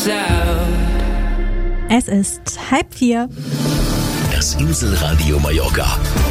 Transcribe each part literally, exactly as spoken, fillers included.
Es ist halb vier. Das Inselradio Mallorca.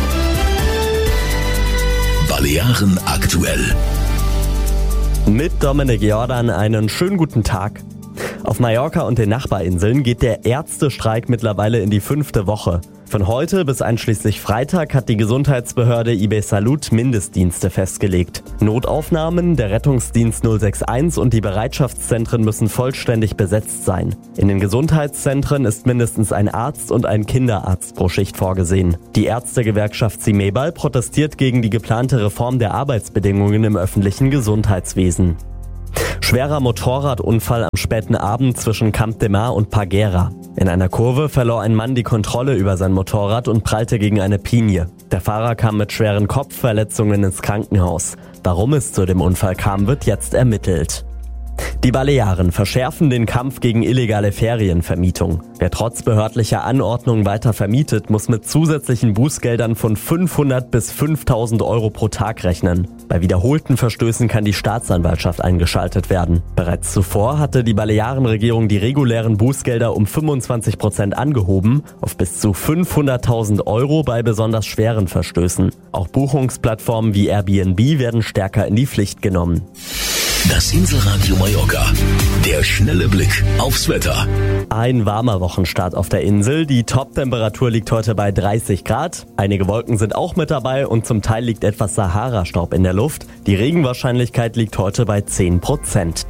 Balearen aktuell. Mit Dominik Jordan einen schönen guten Tag. Auf Mallorca und den Nachbarinseln geht der Ärztestreik mittlerweile in die fünfte Woche. Von heute bis einschließlich Freitag hat die Gesundheitsbehörde I B Salud Mindestdienste festgelegt. Notaufnahmen, der Rettungsdienst null sechs eins und die Bereitschaftszentren müssen vollständig besetzt sein. In den Gesundheitszentren ist mindestens ein Arzt und ein Kinderarzt pro Schicht vorgesehen. Die Ärztegewerkschaft Simebal protestiert gegen die geplante Reform der Arbeitsbedingungen im öffentlichen Gesundheitswesen. Schwerer Motorradunfall am späten Abend zwischen Camp de Mar und Parguera. In einer Kurve verlor ein Mann die Kontrolle über sein Motorrad und prallte gegen eine Pinie. Der Fahrer kam mit schweren Kopfverletzungen ins Krankenhaus. Warum es zu dem Unfall kam, wird jetzt ermittelt. Die Balearen verschärfen den Kampf gegen illegale Ferienvermietung. Wer trotz behördlicher Anordnung weiter vermietet, muss mit zusätzlichen Bußgeldern von fünfhundert bis fünftausend Euro pro Tag rechnen. Bei wiederholten Verstößen kann die Staatsanwaltschaft eingeschaltet werden. Bereits zuvor hatte die Balearenregierung die regulären Bußgelder um fünfundzwanzig Prozent angehoben, auf bis zu fünfhunderttausend Euro bei besonders schweren Verstößen. Auch Buchungsplattformen wie Airbnb werden stärker in die Pflicht genommen. Das Inselradio Mallorca. Der schnelle Blick aufs Wetter. Ein warmer Wochenstart auf der Insel. Die Toptemperatur liegt heute bei dreißig Grad. Einige Wolken sind auch mit dabei und zum Teil liegt etwas Sahara-Staub in der Luft. Die Regenwahrscheinlichkeit liegt heute bei zehn Prozent.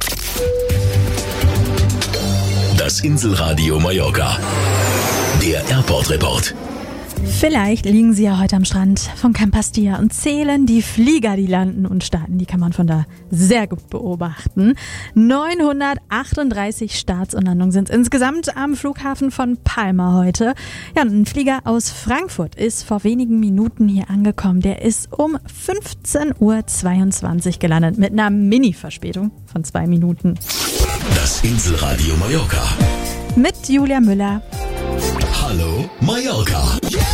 Das Inselradio Mallorca. Der Airport Report. Vielleicht liegen Sie ja heute am Strand von Campastia und zählen die Flieger, die landen und starten. Die kann man von da sehr gut beobachten. neunhundertachtunddreißig Starts und Landungen sind es insgesamt am Flughafen von Palma heute. Ja, ein Flieger aus Frankfurt ist vor wenigen Minuten hier angekommen. Der ist um fünfzehn Uhr zweiundzwanzig gelandet mit einer Mini-Verspätung von zwei Minuten. Das Inselradio Mallorca. Mit Julia Müller. Hallo Mallorca.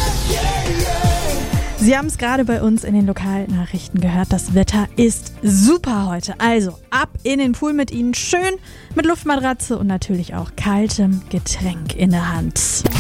Sie haben es gerade bei uns in den Lokalnachrichten gehört. Das Wetter ist super heute. Also ab in den Pool mit Ihnen. Schön mit Luftmatratze und natürlich auch kaltem Getränk in der Hand.